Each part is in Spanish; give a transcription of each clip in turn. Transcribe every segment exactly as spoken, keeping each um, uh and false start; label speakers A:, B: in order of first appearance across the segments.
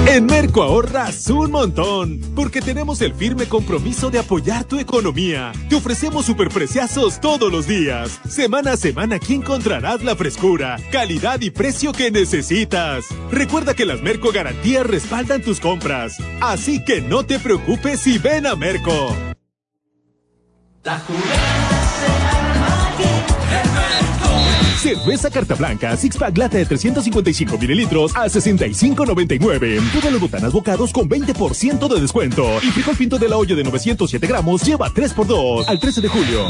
A: En Merco ahorras un montón, porque tenemos el firme compromiso de apoyar tu economía. Te ofrecemos superpreciazos todos los días. Semana a semana aquí encontrarás la frescura, calidad y precio que necesitas. Recuerda que las Merco Garantías respaldan tus compras. Así que no te preocupes y ven a Merco.
B: La jugada se arma aquí en Merco.
A: Cerveza Carta Blanca, six pack lata de trescientos cincuenta y cinco mililitros a sesenta y cinco noventa y nueve. Todas las botanas bocados con veinte por ciento de descuento. Y frijol pinto de la olla de novecientos siete gramos lleva tres por dos al trece de julio.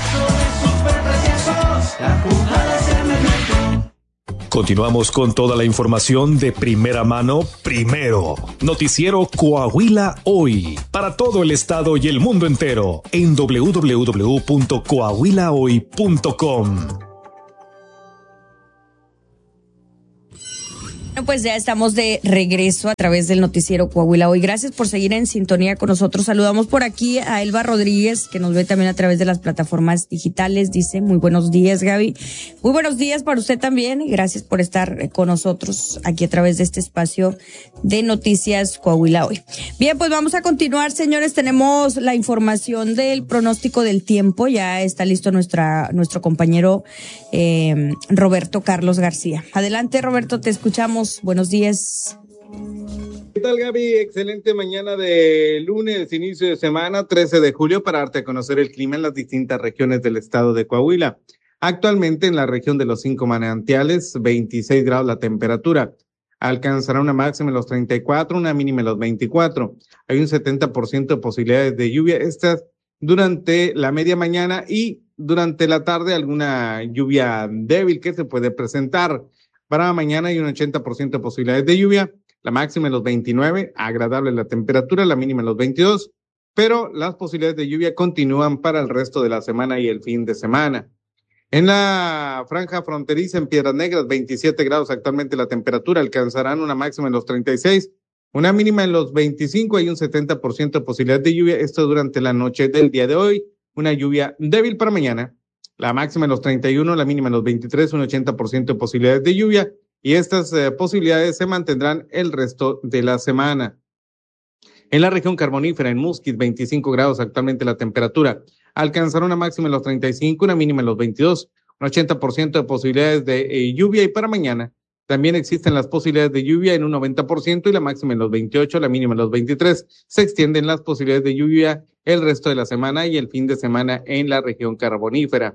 C: Continuamos con toda la información de primera mano, primero. Noticiero Coahuila Hoy. Para todo el estado y el mundo entero. En doble u doble u doble u punto coahuila hoy punto com.
D: Pues ya estamos de regreso a través del noticiero Coahuila Hoy. Gracias por seguir en sintonía con nosotros. Saludamos por aquí a Elba Rodríguez, que nos ve también a través de las plataformas digitales. Dice, muy buenos días, Gaby. Muy buenos días para usted también y gracias por estar con nosotros aquí a través de este espacio de Noticias Coahuila Hoy. Bien, pues vamos a continuar, señores. Tenemos la información del pronóstico del tiempo. Ya está listo nuestra nuestro compañero eh, Roberto Carlos García. Adelante, Roberto, te escuchamos. Buenos días.
E: ¿Qué tal, Gaby? Excelente mañana de lunes, inicio de semana, trece de julio, para darte a conocer el clima en las distintas regiones del estado de Coahuila. Actualmente en la región de los cinco manantiales, veintiséis grados la temperatura. Alcanzará una máxima en los treinta y cuatro, una mínima en los veinticuatro. Hay un setenta por ciento de posibilidades de lluvia. Estas durante la media mañana y durante la tarde alguna lluvia débil que se puede presentar. Para mañana hay un ochenta por ciento de posibilidades de lluvia, la máxima en los veintinueve, agradable la temperatura, la mínima en los veintidós, pero las posibilidades de lluvia continúan para el resto de la semana y el fin de semana. En la franja fronteriza en Piedras Negras, veintisiete grados actualmente la temperatura, alcanzarán una máxima en los treinta y seis, una mínima en los veinticinco, hay un setenta por ciento de posibilidades de lluvia, esto durante la noche del día de hoy, una lluvia débil para mañana. La máxima en los treinta y uno, la mínima en los veintitrés, un ochenta por ciento de posibilidades de lluvia y estas eh, posibilidades se mantendrán el resto de la semana. En la región carbonífera, en Musquis, veinticinco grados actualmente la temperatura. Alcanzará una máxima en los treinta y cinco, una mínima en los veintidós, un ochenta por ciento de posibilidades de eh, lluvia y para mañana también existen las posibilidades de lluvia en un noventa por ciento y la máxima en los veintiocho, la mínima en los veintitrés. Se extienden las posibilidades de lluvia el resto de la semana y el fin de semana en la región carbonífera.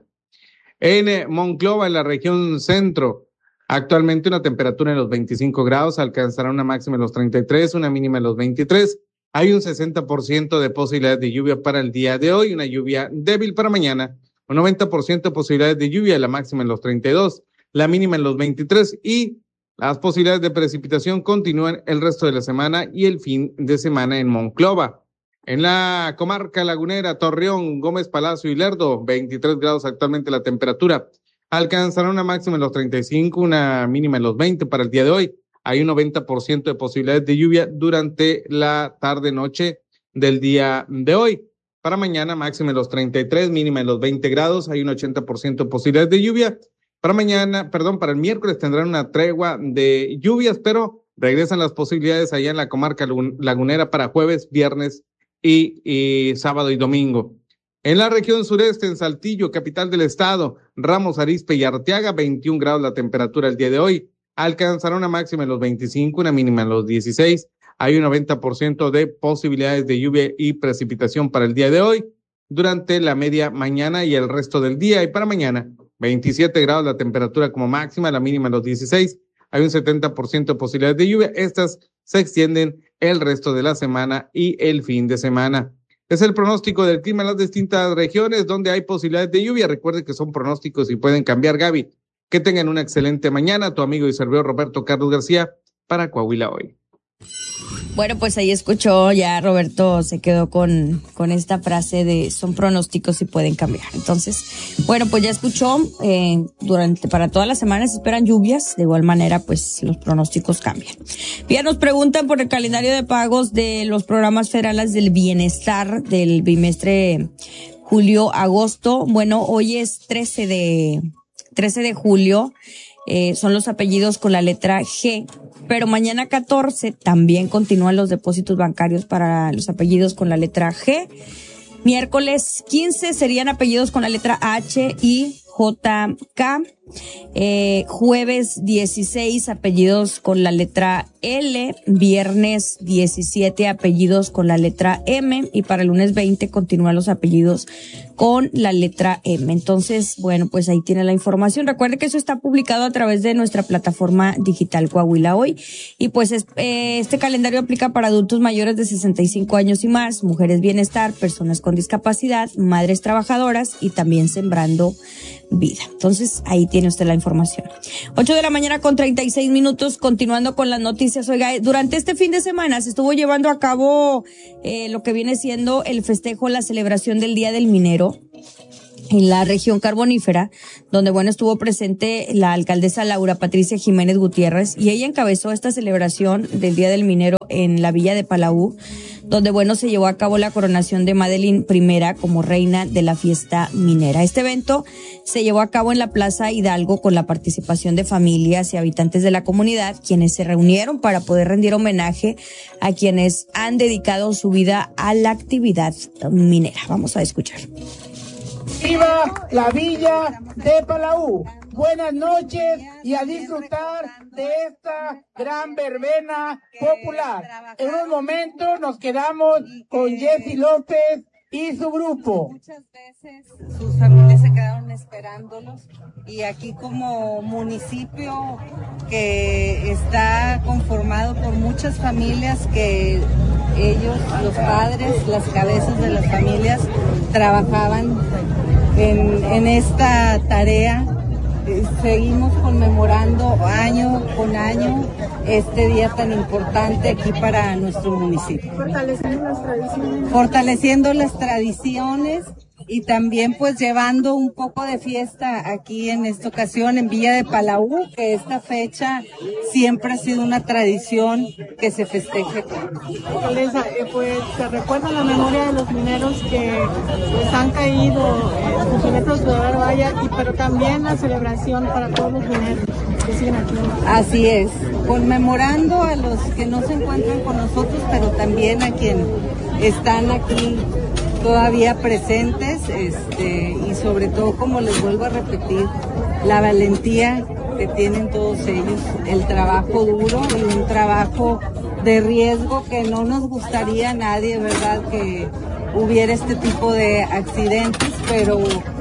E: En Monclova, en la región centro, actualmente una temperatura en los veinticinco grados, alcanzará una máxima en los treinta y tres, una mínima en los veintitrés. Hay un sesenta por ciento de posibilidades de lluvia para el día de hoy, una lluvia débil para mañana, un noventa por ciento de posibilidades de lluvia, la máxima en los treinta y dos, la mínima en los veintitrés y las posibilidades de precipitación continúan el resto de la semana y el fin de semana en Monclova. En la comarca lagunera, Torreón, Gómez Palacio y Lerdo, veintitrés grados actualmente la temperatura. Alcanzará una máxima en los treinta y cinco, una mínima en los veinte para el día de hoy. Hay un noventa por ciento de posibilidades de lluvia durante la tarde-noche del día de hoy. Para mañana, máxima en los treinta y tres, mínima en los veinte grados. Hay un ochenta por ciento de posibilidades de lluvia. Para mañana, perdón, para el miércoles tendrán una tregua de lluvias, pero regresan las posibilidades allá en la comarca lagunera para jueves, viernes Y, y sábado y domingo. En la región sureste, en Saltillo, capital del estado, Ramos Arizpe y Arteaga, veintiún grados la temperatura el día de hoy. Alcanzará una máxima en los veinticinco, una mínima en los dieciséis. Hay un noventa por ciento de posibilidades de lluvia y precipitación para el día de hoy, durante la media mañana y el resto del día. Y para mañana, veintisiete grados la temperatura como máxima, la mínima en los dieciséis. Hay un setenta por ciento de posibilidades de lluvia. Estas se extienden el resto de la semana y el fin de semana. Es el pronóstico del clima en las distintas regiones donde hay posibilidades de lluvia. Recuerde que son pronósticos y pueden cambiar, Gaby. Que tengan una excelente mañana. Tu amigo y servidor Roberto Carlos García para Coahuila Hoy.
D: Bueno, pues ahí escuchó, ya Roberto se quedó con, con esta frase de son pronósticos y pueden cambiar. Entonces, bueno, pues ya escuchó, eh, durante, para todas las semanas se esperan lluvias, de igual manera, pues los pronósticos cambian. Bien, nos preguntan por el calendario de pagos de los programas federales del bienestar del bimestre julio-agosto. Bueno, hoy es trece de julio. Eh, son los apellidos con la letra G Pero mañana catorce también continúan los depósitos bancarios para los apellidos con la letra G. Miércoles quince serían apellidos con la letra H y J K. Eh, jueves dieciséis, apellidos con la letra L. Viernes diecisiete, apellidos con la letra M. Y para el lunes veinte continúan los apellidos con la letra M. Entonces, bueno, pues ahí tiene la información. Recuerde que eso está publicado a través de nuestra plataforma digital Coahuila Hoy. Y pues es, eh, este calendario aplica para adultos mayores de sesenta y cinco años y más, mujeres bienestar, personas con discapacidad, madres trabajadoras y también Sembrando Vida. Entonces, ahí tiene usted la información. ocho de la mañana con treinta y seis minutos, continuando con las noticias. Oiga, durante este fin de semana se estuvo llevando a cabo eh, lo que viene siendo el festejo, la celebración del Día del Minero en la región carbonífera, donde, bueno, estuvo presente la alcaldesa Laura Patricia Jiménez Gutiérrez, y ella encabezó esta celebración del Día del Minero en la villa de Palau, donde, bueno, se llevó a cabo la coronación de Madeline I como reina de la fiesta minera. Este evento se llevó a cabo en la Plaza Hidalgo con la participación de familias y habitantes de la comunidad, quienes se reunieron para poder rendir homenaje a quienes han dedicado su vida a la actividad minera. Vamos a escuchar.
F: ¡Viva la villa de Palau! Buenas noches y a disfrutar de esta gran verbena popular. En un momento nos quedamos con Jessy López y su grupo.
G: Muchas veces sus familias se quedaron esperándolos, y aquí como municipio que está conformado por muchas familias que ellos, los padres, las cabezas de las familias, trabajaban en, en esta tarea. Seguimos conmemorando año con año este día tan importante aquí para nuestro municipio.
H: Fortaleciendo las tradiciones.
G: Fortaleciendo las tradiciones y también pues llevando un poco de fiesta aquí en esta ocasión en Villa de Palau, que esta fecha siempre ha sido una tradición que se festeje.
H: Alcaldesa, eh, pues se recuerda la memoria de los mineros que pues han caído en sus eventos de Vaya, y pero también la celebración para todos los mineros que siguen aquí.
G: Así es, conmemorando a los que no se encuentran con nosotros, pero también a quienes están aquí todavía presentes, este, y sobre todo, como les vuelvo a repetir, la valentía que tienen todos ellos, el trabajo duro y un trabajo de riesgo que no nos gustaría a nadie, ¿verdad?, que hubiera este tipo de accidentes, pero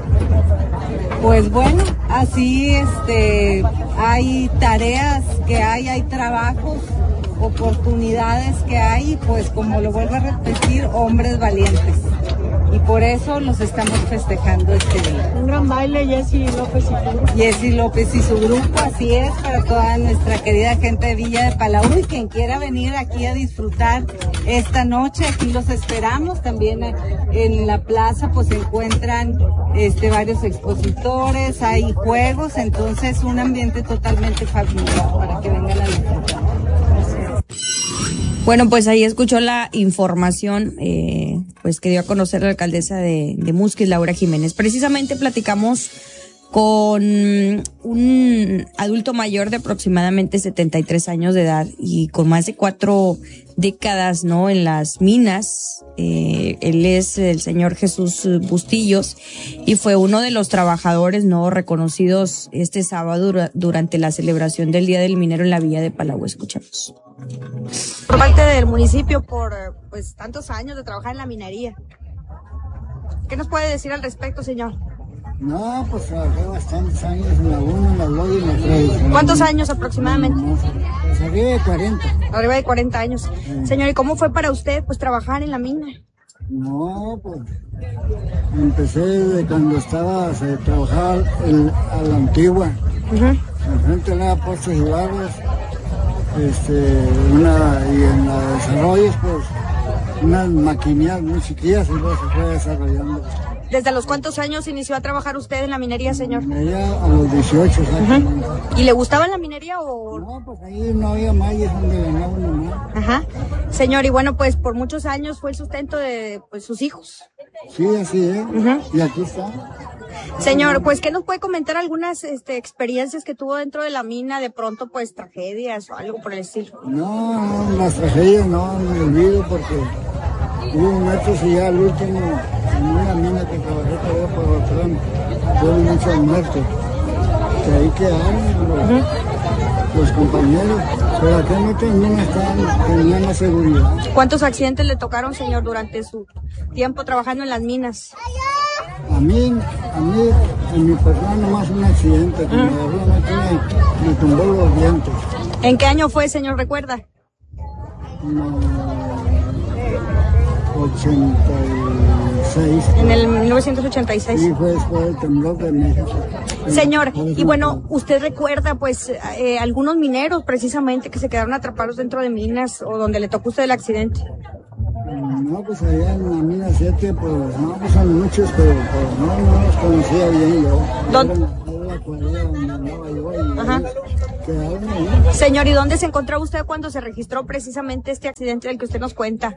G: pues bueno, así este hay tareas que hay, hay trabajos, oportunidades que hay, pues como lo vuelvo a repetir, hombres valientes. Y por eso los estamos festejando este día.
H: Un gran baile, Jessy López y su grupo.
G: Jessy López y su grupo, así es, para toda nuestra querida gente de Villa de Palau, y quien quiera venir aquí a disfrutar esta noche, aquí los esperamos. También en la plaza pues se encuentran este, varios expositores, hay juegos, entonces un ambiente totalmente familiar para que vengan a disfrutar.
D: Bueno, pues ahí escuchó la información eh, pues que dio a conocer la alcaldesa de, de Musquis, Laura Jiménez. Precisamente platicamos con un adulto mayor de aproximadamente setenta y tres años de edad y con más de cuatro décadas, ¿no?, en las minas. Eh, él es el señor Jesús Bustillos y fue uno de los trabajadores, ¿no?, reconocidos este sábado dura, durante la celebración del Día del Minero en la Villa de Palau. Escuchamos.
I: Por parte del municipio, por pues tantos años de trabajar en la minería. ¿Qué nos puede decir al respecto, señor?
J: No, pues trabajé bastantes años en la uno, en la dos y en la tres.
I: ¿Cuántos años aproximadamente?
J: No, pues arriba de cuarenta.
I: Arriba de cuarenta años.
J: Sí.
I: Señor, ¿y cómo fue para usted pues trabajar en la mina?
J: No, pues empecé desde cuando estaba, se trabajaba el, a la antigua. Uh-huh. Enfrente de la Postes y Barras. Este, una, y en la desarrollos, pues, unas maquinillas muy chiquillas, y luego se fue desarrollando.
I: ¿Desde los cuántos años inició a trabajar usted en la minería, señor?
J: Minería a los dieciocho, ¿sabes?
I: Uh-huh. ¿Y le gustaba la minería o...?
J: No, pues ahí no había más, y es donde ganaba uno más.
I: Ajá. Señor, y bueno, pues por muchos años fue el sustento de pues sus hijos.
J: Sí, así es. Uh-huh. Y aquí está.
I: Señor, pues, ¿qué nos puede comentar algunas este, experiencias que tuvo dentro de la mina? De pronto, pues, tragedias o algo por el estilo.
J: No, no las tragedias no, no me olvido porque hubo muertos y ya al último, en una mina que trabajé todavía por Otrán, tuve muchos muertos. Que ahí quedaron los, uh-huh. los compañeros, pero acá en otras minas estaban, tenían la seguridad.
I: ¿Cuántos accidentes le tocaron, señor, durante su tiempo trabajando en las minas?
J: A mí, a mí, en mi persona nomás un accidente, que uh-huh. me agarró una máquina y me tumbó los dientes.
I: ¿En qué año fue, señor, recuerda?
J: No, ochenta y seis.
I: En el mil novecientos ochenta y seis.
J: Sí, fue después del temblor de México.
I: Señor, y bueno, ¿usted recuerda, pues, eh, algunos mineros, precisamente, que se quedaron atrapados dentro de minas o donde le tocó a usted el accidente?
J: No, pues allá en la mina siete, pues, no, pues son muchos, pero pues, no, no los conocía bien yo.
I: ¿Dónde?
J: Era la cuadrilla donde andaba yo y
I: Ajá.
J: quedaron ahí.
I: Señor, ¿y dónde se encontraba usted cuando se registró precisamente este accidente del que usted nos cuenta?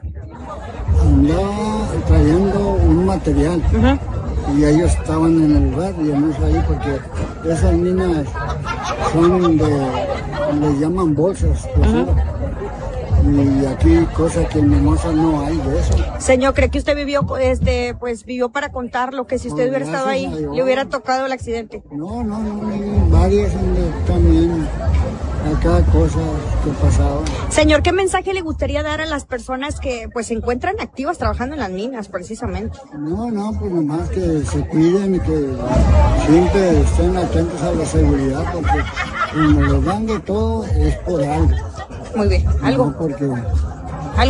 J: Andaba trayendo un material. Uh-huh. Y ellos estaban en el lugar y no ahí porque esas minas son de, les llaman bolsas. Pues, uh-huh. Y aquí cosa que en Mimosa no hay de eso.
I: Señor, ¿cree que usted vivió, este, pues vivió para contar lo que si usted
J: pues
I: hubiera estado ahí, le hubiera tocado el accidente?
J: No, no, no, hay varias donde también acá cosas que pasaban.
I: Señor, ¿qué mensaje le gustaría dar a las personas que pues se encuentran activas trabajando en las minas, precisamente?
J: No, no, pues nomás que se cuiden y que siempre estén atentos a la seguridad, porque como les dan de todo es por algo.
I: Muy bien, algo.
J: No porque...
I: algo.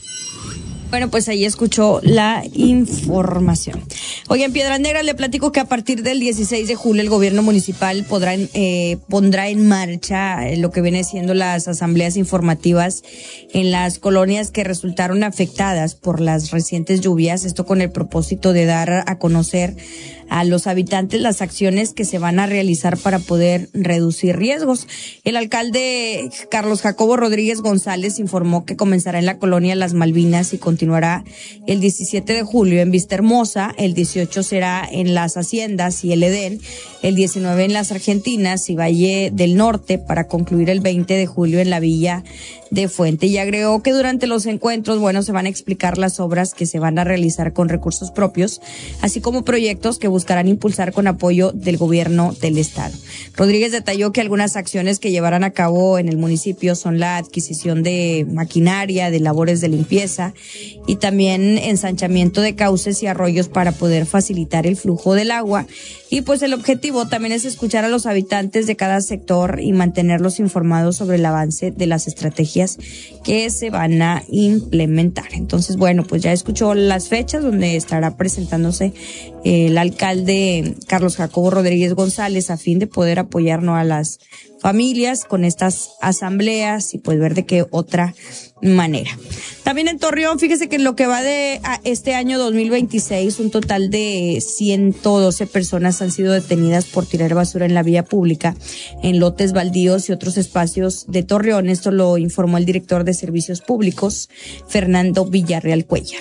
D: Bueno, pues ahí escuchó la información. Oye, en Piedras Negras le platico que a partir del dieciséis de julio el gobierno municipal podrá, eh, pondrá en marcha lo que viene siendo las asambleas informativas en las colonias que resultaron afectadas por las recientes lluvias. Esto con el propósito de dar a conocer a los habitantes las acciones que se van a realizar para poder reducir riesgos. El alcalde Carlos Jacobo Rodríguez González informó que comenzará en la colonia Las Malvinas y continuará el diecisiete de julio en Vista Hermosa, el dieciocho será en Las Haciendas y el Edén, el diecinueve en Las Argentinas y Valle del Norte, para concluir el veinte de julio en la Villa de Fuente. Y agregó que durante los encuentros, bueno, se van a explicar las obras que se van a realizar con recursos propios, así como proyectos que buscarán impulsar con apoyo del gobierno del estado. Rodríguez detalló que algunas acciones que llevarán a cabo en el municipio son la adquisición de maquinaria, de labores de limpieza y también ensanchamiento de cauces y arroyos para poder facilitar el flujo del agua. Y pues el objetivo también es escuchar a los habitantes de cada sector y mantenerlos informados sobre el avance de las estrategias que se van a implementar. Entonces, bueno, pues ya escuchó las fechas donde estará presentándose el alcalde Carlos Jacobo Rodríguez González a fin de poder apoyarnos a las familias con estas asambleas y pues ver de qué otra manera. También en Torreón, fíjese que en lo que va de este año dos mil veintiséis, un total de ciento doce personas han sido detenidas por tirar basura en la vía pública, en lotes baldíos y otros espacios de Torreón. Esto lo informó el director de Servicios Públicos, Fernando Villarreal Cuellar.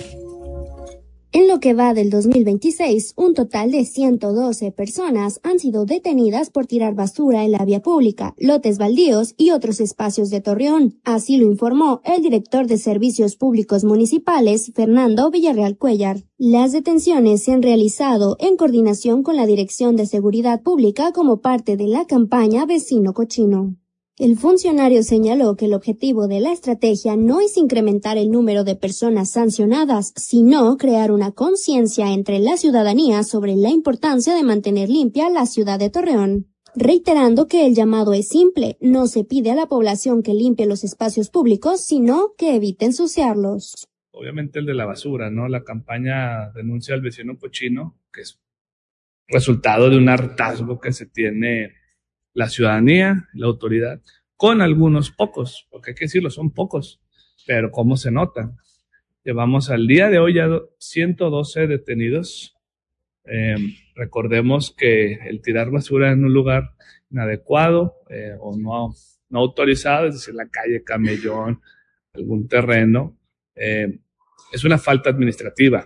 K: En lo que va del dos mil veintiséis, un total de ciento doce personas han sido detenidas por tirar basura en la vía pública, lotes baldíos y otros espacios de Torreón. Así lo informó el director de Servicios Públicos Municipales, Fernando Villarreal Cuellar. Las detenciones se han realizado en coordinación con la Dirección de Seguridad Pública como parte de la campaña Vecino Cochino. El funcionario señaló que el objetivo de la estrategia no es incrementar el número de personas sancionadas, sino crear una conciencia entre la ciudadanía sobre la importancia de mantener limpia la ciudad de Torreón, reiterando que el llamado es simple: no se pide a la población que limpie los espacios públicos, sino que evite ensuciarlos.
L: Obviamente el de la basura, ¿no? La campaña Denuncia al Vecino Cochino, que es resultado de un hartazgo que se tiene la ciudadanía, la autoridad, con algunos pocos, porque hay que decirlo, son pocos, pero ¿cómo se nota? Llevamos al día de hoy ya ciento doce detenidos. Eh, recordemos que el tirar basura en un lugar inadecuado eh, o no, no autorizado, es decir, la calle, camellón, algún terreno, eh, es una falta administrativa.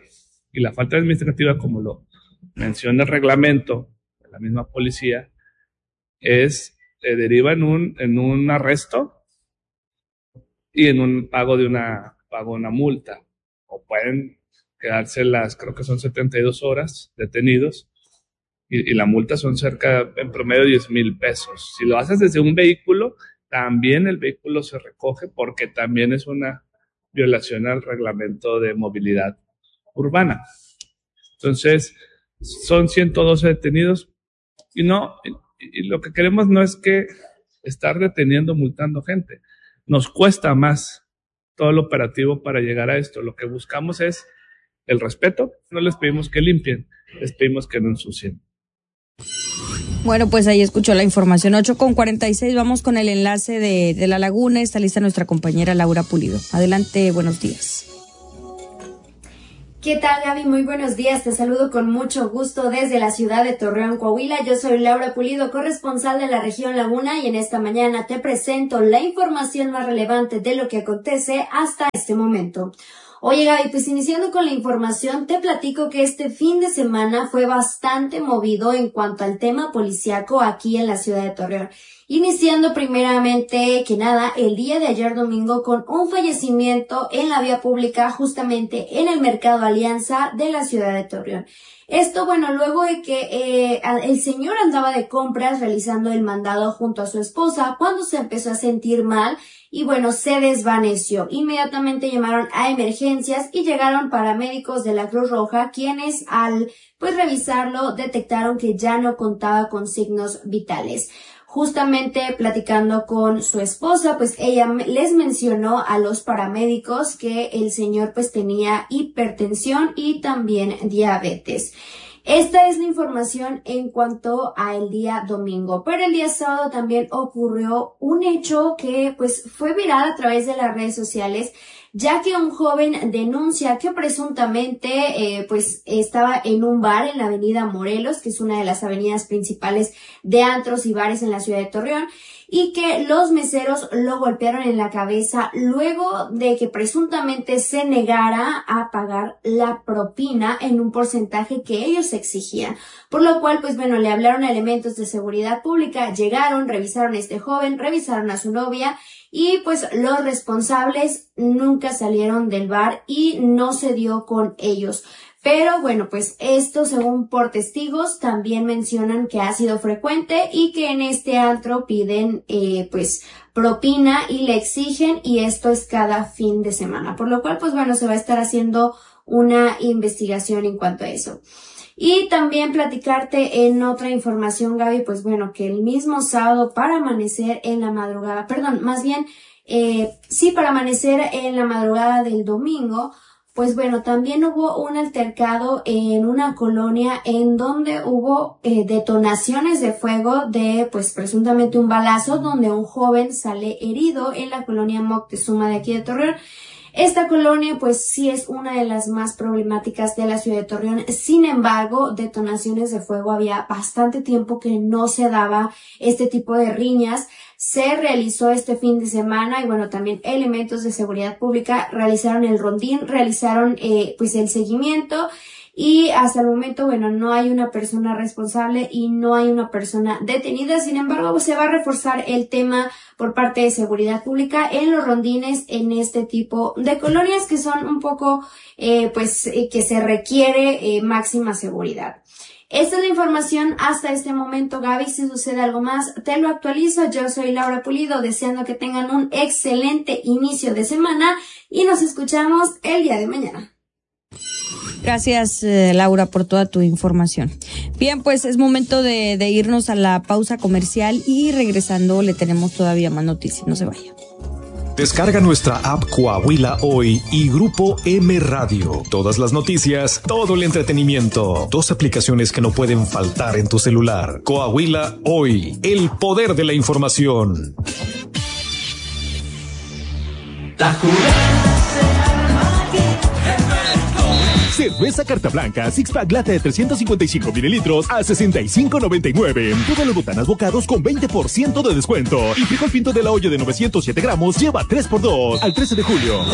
L: Y la falta administrativa, como lo menciona el reglamento de la misma policía, es, eh, deriva en un, en un arresto y en un pago de una, pago de una multa. O pueden quedarse las, creo que son setenta y dos horas detenidos, y, y la multa son cerca, en promedio, diez mil pesos. Si lo haces desde un vehículo, también el vehículo se recoge, porque también es una violación al reglamento de movilidad urbana. Entonces, son ciento doce detenidos, y no, y, y lo que queremos no es que estar deteniendo, multando gente. Nos cuesta más todo el operativo para llegar a esto. Lo que buscamos es el respeto. No les pedimos que limpien, les pedimos que no ensucien.
D: Bueno, pues ahí escuchó la información. ocho con cuarenta y seis, vamos con el enlace de, de La Laguna. Está lista nuestra compañera Laura Pulido. Adelante, buenos días.
K: ¿Qué tal, Gaby? Muy buenos días. Te saludo con mucho gusto desde la ciudad de Torreón, Coahuila. Yo soy Laura Pulido, corresponsal de la región Laguna, y en esta mañana te presento la información más relevante de lo que acontece hasta este momento. Oye, Gaby, pues iniciando con la información, te platico que este fin de semana fue bastante movido en cuanto al tema policiaco aquí en la ciudad de Torreón. Iniciando primeramente que nada el día de ayer domingo con un fallecimiento en la vía pública, justamente en el Mercado Alianza de la ciudad de Torreón. Esto, bueno, luego de que eh, el señor andaba de compras realizando el mandado junto a su esposa cuando se empezó a sentir mal y bueno, se desvaneció. Inmediatamente llamaron a emergencias y llegaron paramédicos de la Cruz Roja, quienes al pues revisarlo detectaron que ya no contaba con signos vitales. Justamente platicando con su esposa, pues ella les mencionó a los paramédicos que el señor pues tenía hipertensión y también diabetes. Esta es la información en cuanto a el día domingo, pero el día sábado también ocurrió un hecho que pues fue viral a través de las redes sociales, ya que un joven denuncia que presuntamente eh, pues estaba en un bar en la avenida Morelos, que es una de las avenidas principales de antros y bares en la ciudad de Torreón, y que los meseros lo golpearon en la cabeza luego de que presuntamente se negara a pagar la propina en un porcentaje que ellos exigían. Por lo cual, pues bueno, le hablaron a elementos de seguridad pública, llegaron, revisaron a este joven, revisaron a su novia, y pues los responsables nunca salieron del bar y no se dio con ellos. Pero bueno, pues esto según por testigos también mencionan que ha sido frecuente y que en este antro piden eh, pues propina y le exigen, y esto es cada fin de semana. Por lo cual pues bueno, se va a estar haciendo una investigación en cuanto a eso. Y también platicarte en otra información, Gaby, pues bueno, que el mismo sábado para amanecer en la madrugada, perdón, más bien, eh, sí, para amanecer en la madrugada del domingo, pues bueno, también hubo un altercado en una colonia en donde hubo eh, detonaciones de fuego de, pues presuntamente un balazo, donde un joven sale herido en la colonia Moctezuma de aquí de Torreón. Esta colonia pues sí es una de las más problemáticas de la ciudad de Torreón. Sin embargo, detonaciones de fuego había bastante tiempo que no se daba este tipo de riñas. Se realizó este fin de semana y bueno, también elementos de seguridad pública realizaron el rondín, realizaron eh, pues el seguimiento. Y hasta el momento, bueno, no hay una persona responsable y no hay una persona detenida. Sin embargo, se va a reforzar el tema por parte de seguridad pública en los rondines en este tipo de colonias que son un poco, eh, pues, eh, que se requiere eh, máxima seguridad. Esta es la información hasta este momento, Gaby. Si sucede algo más, te lo actualizo. Yo soy Laura Pulido, deseando que tengan un excelente inicio de semana y nos escuchamos el día de mañana.
D: Gracias, eh, Laura, por toda tu información. Bien, pues es momento de, de irnos a la pausa comercial y regresando le tenemos todavía más noticias. No se vaya.
C: Descarga nuestra app Coahuila Hoy y Grupo M Radio. Todas las noticias, todo el entretenimiento. Dos aplicaciones que no pueden faltar en tu celular. Coahuila Hoy, el poder de la información.
B: La jugada se arma aquí.
A: Cerveza Carta Blanca, six pack lata de trescientos cincuenta y cinco mililitros a sesenta y cinco noventa y nueve. Todas las botanas bocados con veinte por ciento de descuento. Y frijol pinto de la olla de novecientos siete gramos lleva tres por dos al trece de julio.